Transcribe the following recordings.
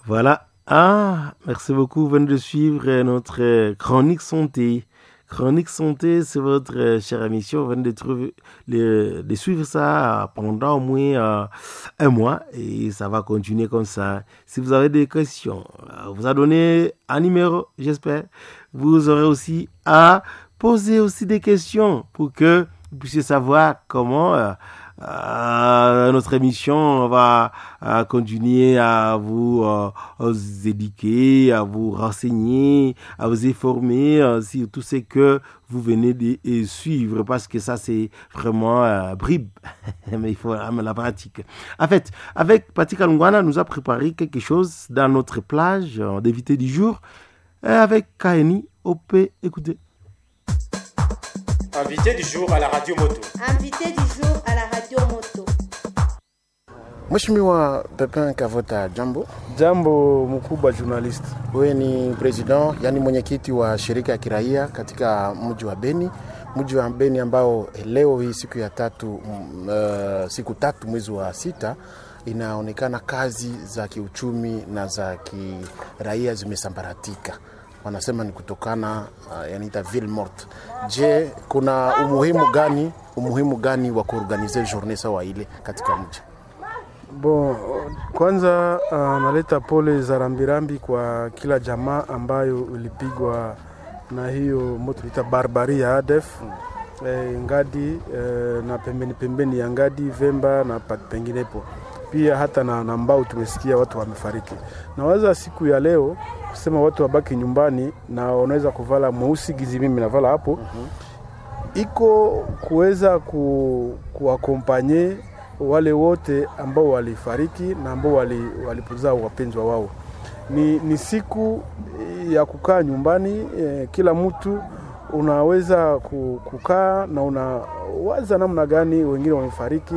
Voilà. Ah, merci beaucoup. Vous venez de suivre notre chronique santé. Chronique santé, c'est votre chère émission. Vous venez de suivre ça pendant au moins un mois et ça va continuer comme ça. Si vous avez des questions, on vous a donné un numéro, j'espère. Vous aurez aussi à poser aussi des questions pour que vous puissiez savoir comment notre émission va continuer à vous éduquer, à vous renseigner, à vous informer sur tout ce que vous venez de suivre, parce que ça c'est vraiment bribe, mais il faut la pratique. En fait, avec Patrick Alungwana, nous a préparé quelque chose dans notre plage d'invité du jour, avec Kaeni OP. Écoutez. Invité du jour à la radio moto. Invité du jour à la radio moto. Mheshimiwa Pepin Kavota, jambo. Jambo mkubwa journalist. Wewe ni president, yani mwenyekiti wa shirika ya kiraia katika mji wa Beni. Mji wa Beni ambao leo hii siku ya siku tatu mwezi wa 6 inaonekana kazi za kiuchumi na za kiraia zimesambaratika. Wanasema ni kutokana yanaita ville morte. Je, kuna umuhimu gani wa kuorganize journée sawa ile katika mji? Bon, kwanza naleta pole za rambirambi kwa kila jamaa ambayo ilipigwa na hiyo moto ita barbari ya ADF Ngadi na pembeni ya Ngadi, Vemba na penginepo. Pia hata na Mbao tumesikia watu wamefariki. Na waza siku ya leo kusema watu wabaki nyumbani na wanaweza kuvala mweusi gizi mimi navala hapo. Iko kuweza kuakompanye wale wote ambao walifariki na ambao walipoteza wapendwa wao. Ni siku ya kukaa nyumbani, kila mtu unaweza kukaa na unawaza namna gani wengine wamefariki.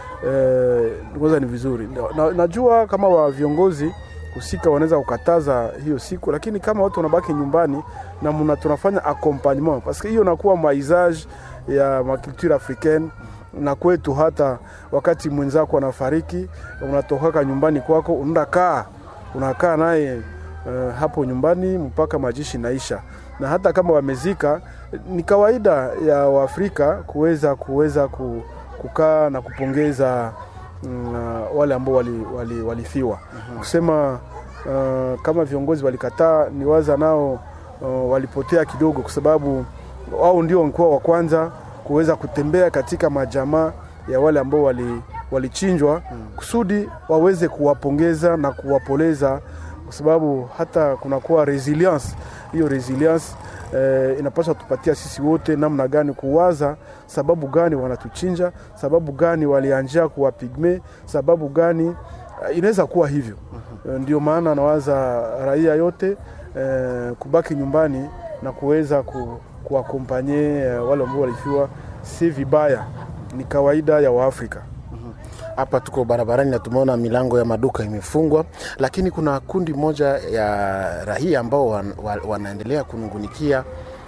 Kwanza ni vizuri. Najua kama wa viongozi husika wanaweza kukataza hiyo siku, lakini kama watu wanabaki nyumbani na tunafanya accompagnement, parce que hiyo inakuwa maisage ya culture africaine. Na kwetu hata wakati mwenzako anafariki unatoka nyumbani kwako unakaa naye hapo nyumbani mpaka majishi naisha. Na hata kama wamezika, ni kawaida ya Waafrika kuweza kukaa na kupongeza wale ambao walifiwa. Kusema kama viongozi walikataa, ni waza nao walipotea kidogo, kwa sababu wao ndio walikuwa wa kwanza kuweza kutembea katika majamaa ya wale ambao walichinjwa, kusudi waweze kuwapongeza na kuwapoleza, kwa sababu hata kunakuwa resilience. Hiyo resilience inapaswa tupatia sisi wote namna gani kuwaza sababu gani wanatuchinja, sababu gani walianjia kuwa pigme, sababu gani inaweza kuwa hivyo. Ndio maana nawaza raia yote kubaki nyumbani na kuweza kuakompanye wale ambao walifiwa, si vibaya, ni kawaida ya Waafrika. Hapa tuko barabarani na tumeona milango ya maduka imefungwa, lakini kuna kundi moja ya raia ambao wanaendelea kunungunikia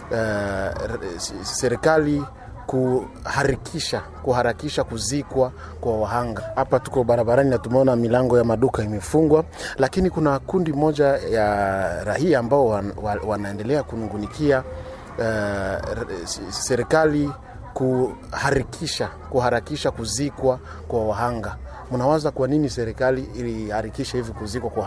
serikali kuharakisha kuzikwa kwa wahanga. Hapa tuko barabarani na tumeona milango ya maduka imefungwa, lakini kuna kundi moja ya raia ambao wanaendelea kunungunikia serikali kuharakisha kuzikwa kwa wahanga. Mnawaza kwa nini serikali iliharakisha hivi kuzikwa kwa